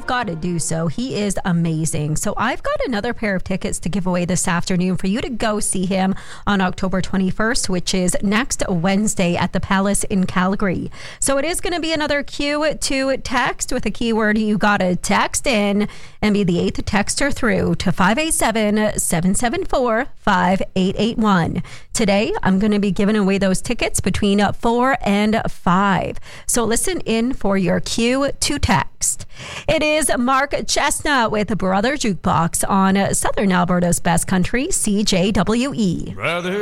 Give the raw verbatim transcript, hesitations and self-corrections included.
got to do so. He is amazing. So I've got another pair of tickets to give away this afternoon for you to go see him on October twenty-first, which is next Wednesday at the Palace in Calgary. So it is going to be another cue to text with a keyword you got to text in and be the eighth texter through to five eight seven, seven seven four, five eight eight one. Today, I'm going to be giving away those tickets between four and five. So listen in for your cue to text. It is Mark Chestnut with Brother Jukebox on Southern Alberta's Best Country, C J W E. Brother